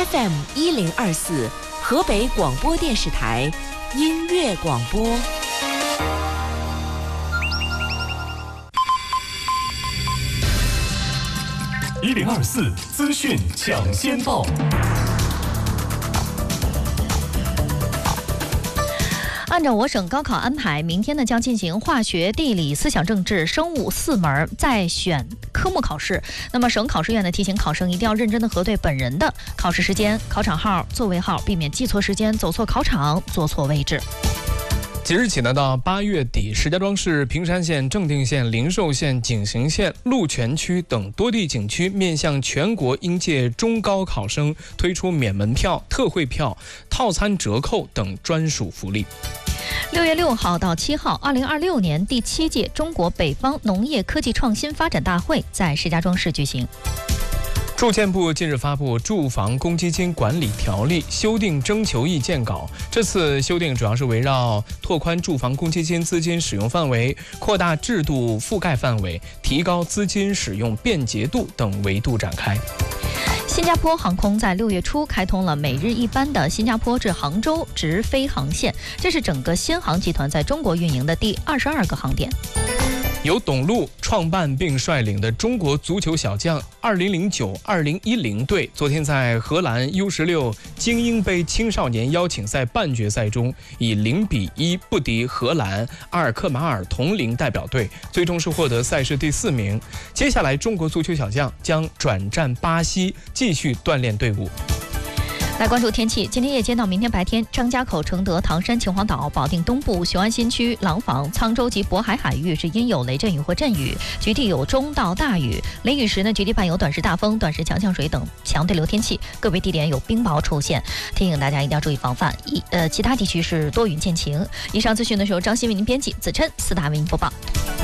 FM1024，河北广播电视台音乐广播。 1024资讯抢先报。 按照我省高考安排，明天呢将进行化学、地理、思想政治、生物4门在选科目考试。那么省考试院呢提醒考生一定要认真的核对本人的考试时间、考场号、座位号，避免记错时间、走错考场、坐错位置。 即日起呢，到8月底，石家庄市平山县、正定县、灵寿县、景行县、鹿泉区等多地景区面向全国应届中高考生推出免门票、特惠票、套餐折扣等专属福利。 6月6号到7号，2026年第7届中国北方农业科技创新发展大会在石家庄市举行。 住建部近日发布《住房公积金管理条例》修订征求意见稿。这次修订主要是围绕拓宽住房公积金资金使用范围、扩大制度覆盖范围、提高资金使用便捷度等维度展开。 新加坡航空在6月初开通了每日一班的新加坡至杭州直飞航线，这是整个新航集团在中国运营的第22个航点。 由董路创办并率领的中国足球小将2009-2010队，昨天在荷兰 U16 精英杯青少年邀请赛半决赛中，以0-1不敌荷兰阿尔克马尔同龄代表队，最终是获得赛事第4名。接下来，中国足球小将将转战巴西，继续锻炼队伍。 来关注天气，今天夜间到明天白天，张家口、承德、唐山、秦皇岛、保定东部、雄安新区、廊坊、沧州及渤海海域是阴有雷阵雨或阵雨，局地有中到大雨。雷雨时呢，局地伴有短时大风、短时强降水等强对流天气，个别地点有冰雹出现，提醒大家一定要注意防范。其他地区是多云见晴。以上资讯呢是由张欣为您编辑，子琛4大为您播报。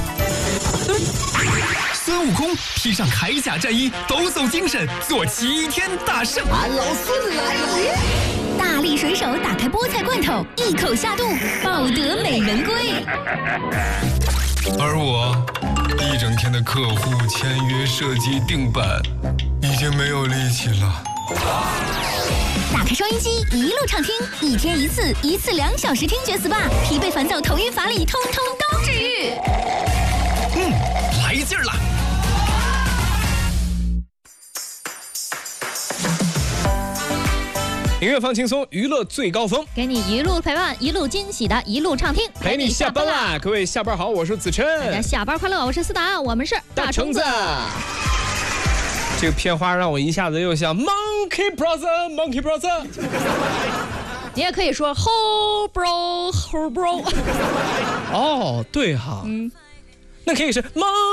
孙悟空披上铠甲战衣，抖擞精神，做齐天大圣。 俺老孙来了！ 大力水手打开菠菜罐头，一口下肚，抱得美人归。 而我一整天的客户签约、设计、定版，已经没有力气了。 打开收音机，一路畅听，1天1次，1次2小时听觉 SPA， 疲惫烦躁、头晕乏力，通通都治愈。 来劲儿了！ 音乐放轻松，娱乐最高峰， 给你一路陪伴，一路惊喜的一路畅听， 陪你下班啦！各位下班好，我是子琛。 大家下班快乐，我是4大，我们是大橙子。这个片花让我一下子又想 Monkey Brother。 你也可以说 Ho Bro。 哦，对哈，那可以是